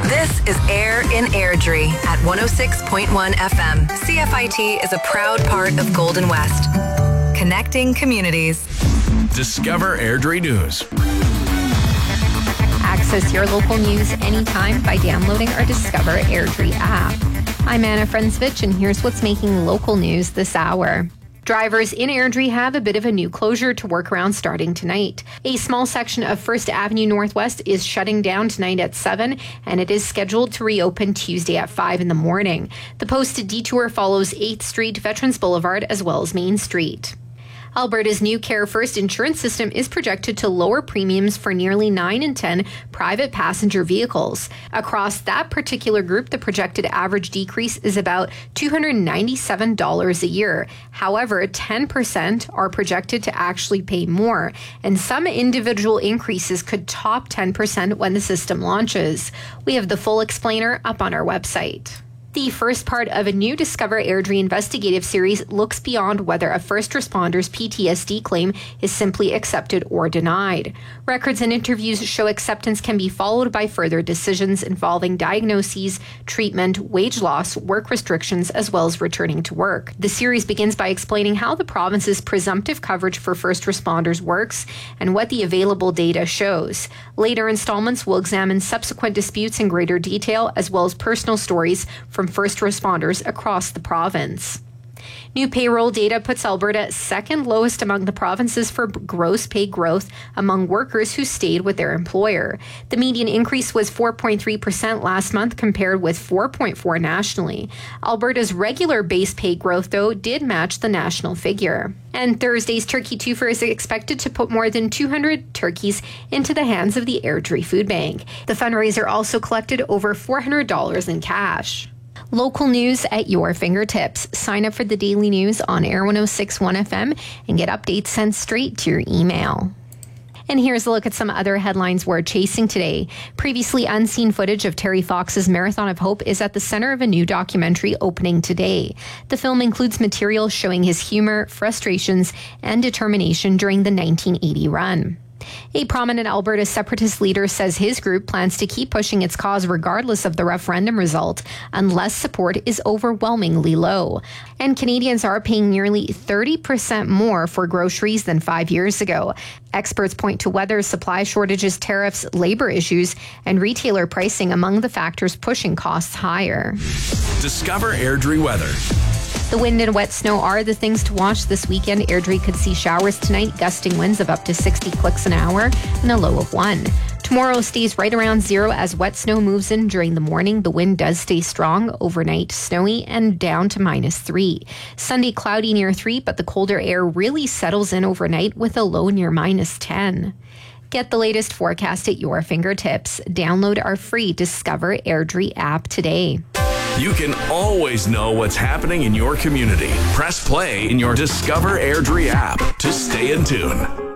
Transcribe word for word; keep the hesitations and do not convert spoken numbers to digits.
This is Air in Airdrie at one oh six point one F M. C F I T is a proud part of Golden West. Connecting communities. Discover Airdrie News. Access your local news anytime by downloading our Discover Airdrie app. I'm Anna Frensvich, and here's what's making local news this hour. Drivers in Airdrie have a bit of a new closure to work around starting tonight. A small section of First Avenue Northwest is shutting down tonight at seven, and it is scheduled to reopen Tuesday at five in the morning. The posted detour follows eighth Street, Veterans Boulevard, as well as Main Street. Alberta's new Care First insurance system is projected to lower premiums for nearly nine in ten private passenger vehicles. Across that particular group, the projected average decrease is about two hundred ninety-seven dollars a year. However, ten percent are projected to actually pay more, and some individual increases could top ten percent when the system launches. We have the full explainer up on our website. The first part of a new Discover Airdrie investigative series looks beyond whether a first responder's P T S D claim is simply accepted or denied. Records and interviews show acceptance can be followed by further decisions involving diagnoses, treatment, wage loss, work restrictions, as well as returning to work. The series begins by explaining how the province's presumptive coverage for first responders works and what the available data shows. Later installments will examine subsequent disputes in greater detail, as well as personal stories from first responders across the province. New payroll data puts Alberta second lowest among the provinces for gross pay growth among workers who stayed with their employer. The median increase was four point three percent last month, compared with four point four nationally. Alberta's regular base pay growth, though, did match the national figure. And Thursday's Turkey Twofer is expected to put more than two hundred turkeys into the hands of the Airdrie Food Bank. The fundraiser also collected over four hundred dollars in cash. Local news at your fingertips. Sign up for the daily news on Air one oh six point one F M and get updates sent straight to your email. And here's a look at some other headlines we're chasing today. Previously unseen footage of Terry Fox's Marathon of Hope is at the center of a new documentary opening today. The film includes material showing his humor, frustrations, and determination during the nineteen eighty run. A prominent Alberta separatist leader says his group plans to keep pushing its cause regardless of the referendum result, unless support is overwhelmingly low. And Canadians are paying nearly thirty percent more for groceries than five years ago. Experts point to weather, supply shortages, tariffs, labor issues, and retailer pricing among the factors pushing costs higher. Discover Airdrie weather. The wind and wet snow are the things to watch this weekend. Airdrie could see showers tonight, gusting winds of up to sixty clicks an hour and a low of one. Tomorrow stays right around zero as wet snow moves in during the morning. The wind does stay strong, overnight snowy, and down to minus three. Sunday cloudy near three, but the colder air really settles in overnight with a low near minus ten. Get the latest forecast at your fingertips. Download our free Discover Airdrie app today. You can always know what's happening in your community. Press play in your Discover Airdrie app to stay in tune.